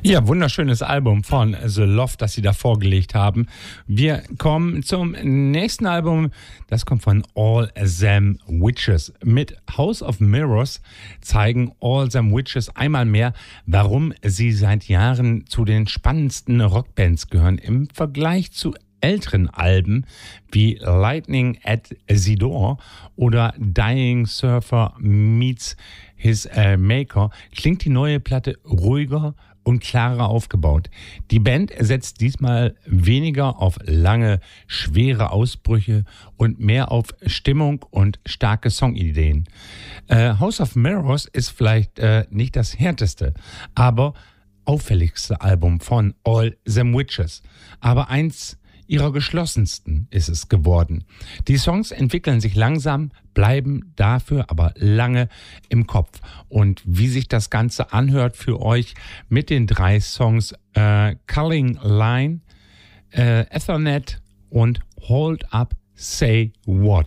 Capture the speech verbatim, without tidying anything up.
Ja, wunderschönes Album von The Loft, das sie da vorgelegt haben. Wir kommen zum nächsten Album. Das kommt von All Them Witches. Mit House of Mirrors zeigen All Them Witches einmal mehr, warum sie seit Jahren zu den spannendsten Rockbands gehören im Vergleich zu älteren Alben wie Lightning at the Door oder Dying Surfer meets His äh, Maker klingt die neue Platte ruhiger und klarer aufgebaut. Die Band setzt diesmal weniger auf lange, schwere Ausbrüche und mehr auf Stimmung und starke Songideen. Äh, House of Mirrors ist vielleicht äh, nicht das härteste, aber auffälligste Album von All Them Witches. Aber eins ihrer geschlossensten ist es geworden. Die Songs entwickeln sich langsam, bleiben dafür aber lange im Kopf. Und wie sich das Ganze anhört für euch mit den drei Songs äh, Culling Line, äh, Ethernet und Hold Up, Say What.